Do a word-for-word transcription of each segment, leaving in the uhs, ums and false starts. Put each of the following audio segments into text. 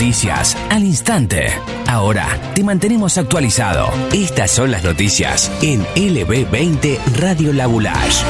noticias al instante. Ahora te mantenemos actualizado. Estas son las noticias en L B veinte Radio La Boulage.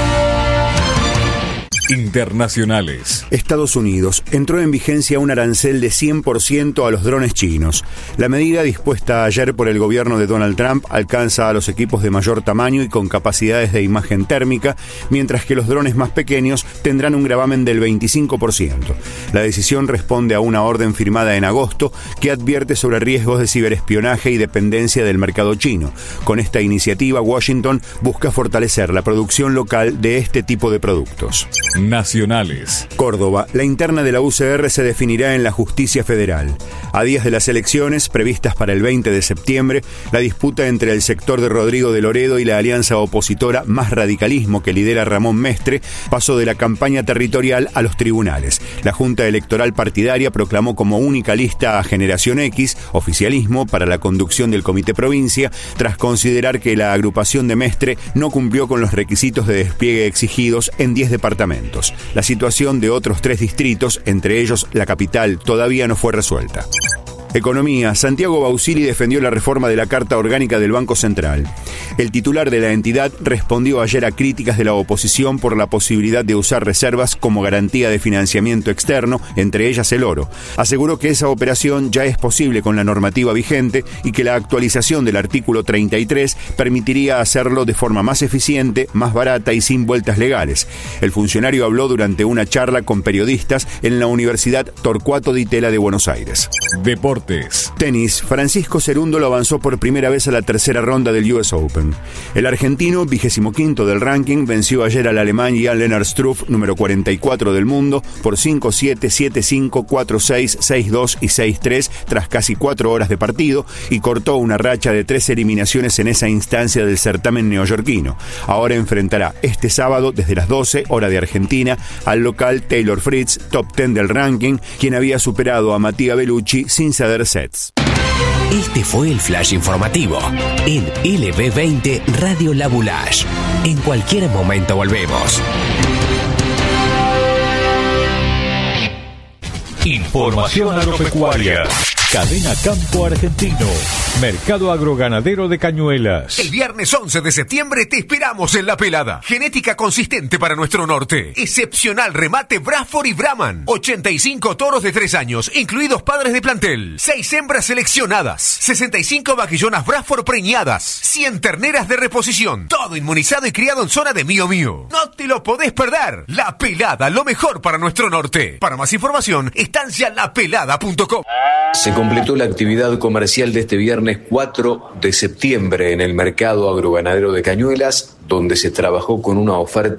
Internacionales. Estados Unidos entró en vigencia un arancel de cien por ciento a los drones chinos. La medida dispuesta ayer por el gobierno de Donald Trump alcanza a los equipos de mayor tamaño y con capacidades de imagen térmica, mientras que los drones más pequeños tendrán un gravamen del veinticinco por ciento. La decisión responde a una orden firmada en agosto que advierte sobre riesgos de ciberespionaje y dependencia del mercado chino. Con esta iniciativa, Washington busca fortalecer la producción local de este tipo de productos. Nacionales. Córdoba. La interna de la U C R se definirá en la justicia federal. A días de las elecciones, previstas para el veinte de septiembre, la disputa entre el sector de Rodrigo de Loredo y la alianza opositora Más Radicalismo que lidera Ramón Mestre pasó de la campaña territorial a los tribunales. La Junta Electoral Partidaria proclamó como única lista a Generación X, oficialismo, para la conducción del Comité Provincia, tras considerar que la agrupación de Mestre no cumplió con los requisitos de despliegue exigidos en diez departamentos. La situación de otros tres distritos, entre ellos la capital, todavía no fue resuelta. Economía. Santiago Bausili defendió la reforma de la Carta Orgánica del Banco Central. El titular de la entidad respondió ayer a críticas de la oposición por la posibilidad de usar reservas como garantía de financiamiento externo, entre ellas el oro. Aseguró que esa operación ya es posible con la normativa vigente y que la actualización del artículo treinta y tres permitiría hacerlo de forma más eficiente, más barata y sin vueltas legales. El funcionario habló durante una charla con periodistas en la Universidad Torcuato Di Tella de Buenos Aires. Deportes. Tenis. Francisco Cerúndolo avanzó por primera vez a la tercera ronda del U S Open. El argentino, vigésimo quinto del ranking, venció ayer al alemán Jan-Lennard Struff, número cuarenta y cuatro del mundo, por cinco siete, siete cinco, cuatro seis, seis dos y seis tres tras casi cuatro horas de partido y cortó una racha de tres eliminaciones en esa instancia del certamen neoyorquino. Ahora enfrentará este sábado desde las doce, hora de Argentina, al local Taylor Fritz, top diez del ranking, quien había superado a Mattia Bellucci sin ceder sets. Este fue el flash informativo en L B veinte Radio La Boulage. En cualquier momento volvemos. Información agropecuaria. Cadena Campo Argentino. Mercado Agroganadero de Cañuelas. El viernes once de septiembre te esperamos en La Pelada. Genética consistente para nuestro norte. Excepcional remate Bradford y Brahman. ochenta y cinco toros de tres años, incluidos padres de plantel. seis hembras seleccionadas. sesenta y cinco vaquillonas Bradford preñadas. cien terneras de reposición. Todo inmunizado y criado en zona de Mío Mío. No te lo podés perder. La Pelada, lo mejor para nuestro norte. Para más información, estancia la pelada punto com. Se completó la actividad comercial de este viernes cuatro de septiembre en el Mercado Agroganadero de Cañuelas, donde se trabajó con una oferta